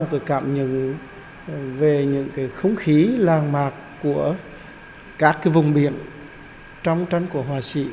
Cái cảm nhận về những cái không khí làng mạc của các cái vùng biển trong tranh của họa sĩ.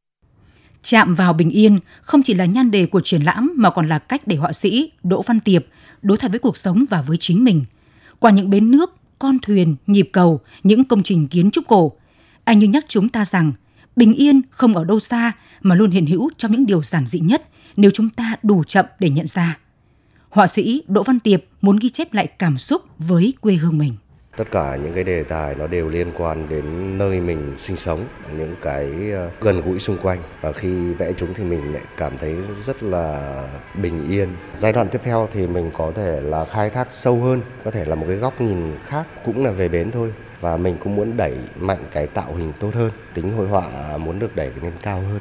Chạm vào bình yên không chỉ là nhan đề của triển lãm mà còn là cách để họa sĩ Đỗ Văn Tiệp đối thoại với cuộc sống và với chính mình. Qua những bến nước, con thuyền, nhịp cầu, những công trình kiến trúc cổ, anh như nhắc chúng ta rằng bình yên không ở đâu xa mà luôn hiện hữu trong những điều giản dị nhất nếu chúng ta đủ chậm để nhận ra. Họa sĩ Đỗ Văn Tiệp muốn ghi chép lại cảm xúc với quê hương mình. Tất cả những cái đề tài nó đều liên quan đến nơi mình sinh sống, những cái gần gũi xung quanh. Và khi vẽ chúng thì mình lại cảm thấy rất là bình yên. Giai đoạn tiếp theo thì mình có thể là khai thác sâu hơn, có thể là một cái góc nhìn khác, cũng là về bến thôi. Và mình cũng muốn đẩy mạnh cái tạo hình tốt hơn, tính hội họa muốn được đẩy lên cao hơn.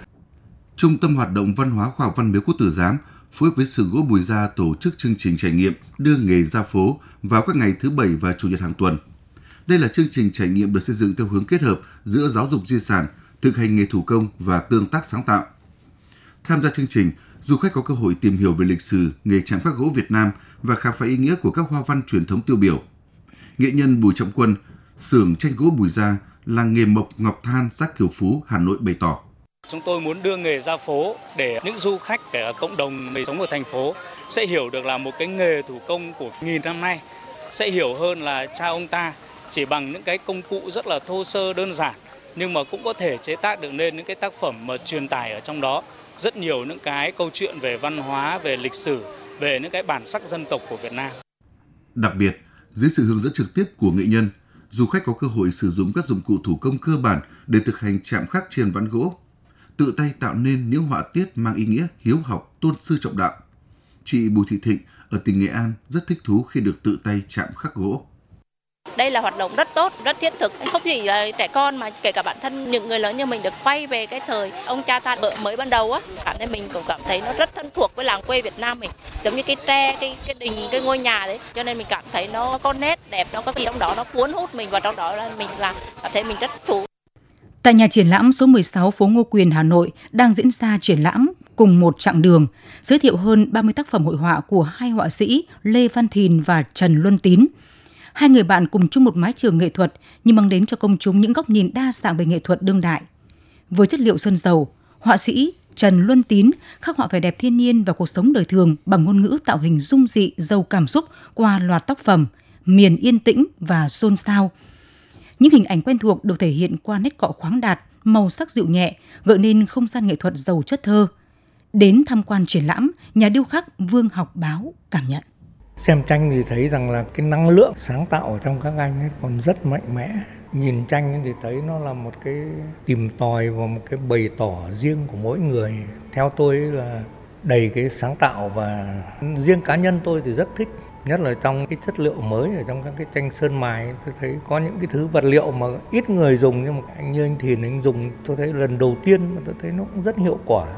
Trung tâm Hoạt động Văn hóa Khoa học Văn miếu Quốc Tử Giám phối hợp với xưởng gỗ Bùi Gia tổ chức chương trình trải nghiệm đưa nghề ra phố vào các ngày thứ Bảy và Chủ nhật hàng tuần. Đây là chương trình trải nghiệm được xây dựng theo hướng kết hợp giữa giáo dục di sản, thực hành nghề thủ công và tương tác sáng tạo. Tham gia chương trình, du khách có cơ hội tìm hiểu về lịch sử, nghề chạm khắc gỗ Việt Nam và khám phá ý nghĩa của các hoa văn truyền thống tiêu biểu. Nghệ nhân Bùi Trọng Quân, xưởng tranh gỗ Bùi Gia, làng nghề Mộc Ngọc Than, xã Kiều Phú, Hà Nội bày tỏ. Chúng tôi muốn đưa nghề ra phố để những du khách, kể cả cộng đồng người sống ở thành phố sẽ hiểu được là một cái nghề thủ công của nghìn năm nay, sẽ hiểu hơn là cha ông ta chỉ bằng những cái công cụ rất là thô sơ đơn giản nhưng mà cũng có thể chế tác được nên những cái tác phẩm mà truyền tải ở trong đó rất nhiều những cái câu chuyện về văn hóa, về lịch sử, về những cái bản sắc dân tộc của Việt Nam. Đặc biệt, dưới sự hướng dẫn trực tiếp của nghệ nhân, du khách có cơ hội sử dụng các dụng cụ thủ công cơ bản để thực hành chạm khắc trên ván gỗ, tự tay tạo nên những họa tiết mang ý nghĩa hiếu học, tôn sư trọng đạo. Chị Bùi Thị Thịnh ở tỉnh Nghệ An rất thích thú khi được tự tay chạm khắc gỗ. Đây là hoạt động rất tốt, rất thiết thực. Không chỉ là trẻ con mà kể cả bản thân những người lớn như mình được quay về cái thời ông cha ta mới ban đầu á, cảm thấy mình cũng cảm thấy nó rất thân thuộc với làng quê Việt Nam mình, giống như cái tre, cái đình, cái ngôi nhà đấy. Cho nên mình cảm thấy nó có nét đẹp, nó có gì trong đó nó cuốn hút mình và trong đó là mình cảm thấy mình rất thích thú. Tại nhà triển lãm số 16 phố Ngô Quyền, Hà Nội đang diễn ra triển lãm Cùng một chặng đường, giới thiệu hơn 30 tác phẩm hội họa của hai họa sĩ Lê Văn Thìn và Trần Luân Tín. Hai người bạn cùng chung một mái trường nghệ thuật nhưng mang đến cho công chúng những góc nhìn đa dạng về nghệ thuật đương đại. Với chất liệu sơn dầu, họa sĩ Trần Luân Tín khắc họa vẻ đẹp thiên nhiên và cuộc sống đời thường bằng ngôn ngữ tạo hình dung dị, giàu cảm xúc qua loạt tác phẩm Miền yên tĩnh và Xôn xao. Những hình ảnh quen thuộc được thể hiện qua nét cọ khoáng đạt, màu sắc dịu nhẹ, gợi nên không gian nghệ thuật giàu chất thơ. Đến tham quan triển lãm, nhà điêu khắc Vương Học Báo cảm nhận. Xem tranh thì thấy rằng là cái năng lượng sáng tạo ở trong các anh ấy còn rất mạnh mẽ. Nhìn tranh thì thấy nó là một cái tìm tòi và một cái bày tỏ riêng của mỗi người. Theo tôi là đầy cái sáng tạo và riêng cá nhân tôi thì rất thích. Nhất là trong cái chất liệu mới ở trong các cái tranh sơn mài, tôi thấy có những cái thứ vật liệu mà ít người dùng nhưng mà như anh Thìn anh dùng tôi thấy lần đầu tiên mà tôi thấy nó cũng rất hiệu quả.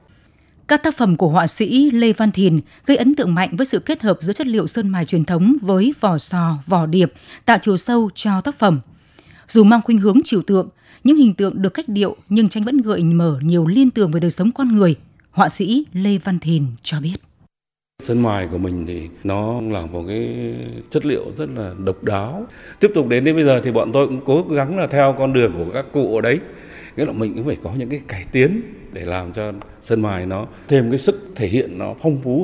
Các tác phẩm của họa sĩ Lê Văn Thìn gây ấn tượng mạnh với sự kết hợp giữa chất liệu sơn mài truyền thống với vỏ sò, vỏ điệp, tạo chiều sâu cho tác phẩm. Dù mang khuynh hướng trừu tượng, những hình tượng được cách điệu nhưng tranh vẫn gợi mở nhiều liên tưởng về đời sống con người. Họa sĩ Lê Văn Thìn cho biết. Sơn mài của mình thì nó là một cái chất liệu rất là độc đáo. Tiếp tục đến bây giờ thì bọn tôi cũng cố gắng là theo con đường của các cụ ở đấy. Nghĩa là mình cũng phải có những cái cải tiến để làm cho sơn mài nó thêm cái sức thể hiện nó phong phú.